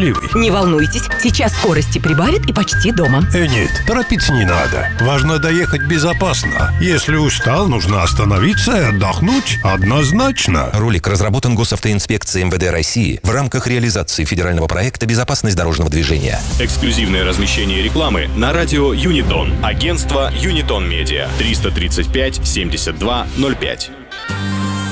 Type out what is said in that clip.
нетерпеливый. Не волнуйтесь, сейчас скорости прибавит и почти дома. Нет, торопиться не надо. Важно доехать безопасно. Если устал, нужно остановиться и отдохнуть однозначно. Ролик разработан Госавтоинспекцией МВД России в рамках реализации федерального проекта «Безопасность дорожного движения». Эксклюзивное размещение рекламы на радио Юнитон. Агентство Юнитон Медиа. 335 72 05.